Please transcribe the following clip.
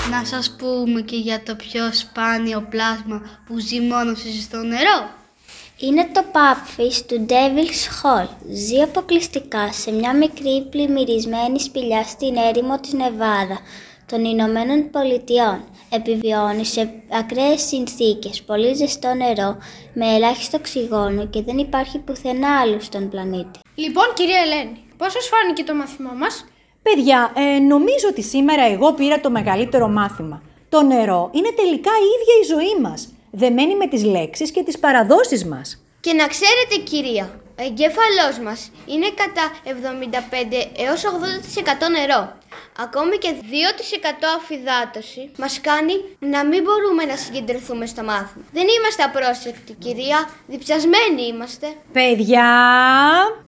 Να σας πούμε και για το πιο σπάνιο πλάσμα που ζει μόνο σε ζεστό νερό. Είναι το pupfish του Devil's Hall. Ζει αποκλειστικά σε μια μικρή πλημμυρισμένη σπηλιά στην έρημο της Νεβάδα των Ηνωμένων Πολιτειών. Επιβιώνει σε ακραίες συνθήκες, πολύ ζεστό νερό, με ελάχιστο οξυγόνο και δεν υπάρχει πουθενά άλλου στον πλανήτη. Λοιπόν, κυρία Ελένη, πώς σας φάνηκε το μάθημά μας? Παιδιά, νομίζω ότι σήμερα εγώ πήρα το μεγαλύτερο μάθημα. Το νερό είναι τελικά η ίδια η ζωή μας, δεμένη με τις λέξεις και τις παραδόσεις μας. Και να ξέρετε, κυρία, ο εγκέφαλός μας είναι κατά 75 έως 80% νερό. Ακόμη και 2% αφυδάτωση μας κάνει να μην μπορούμε να συγκεντρωθούμε στο μάθημα. Δεν είμαστε απρόσεκτοι, κυρία, διψασμένοι είμαστε. Παιδιά,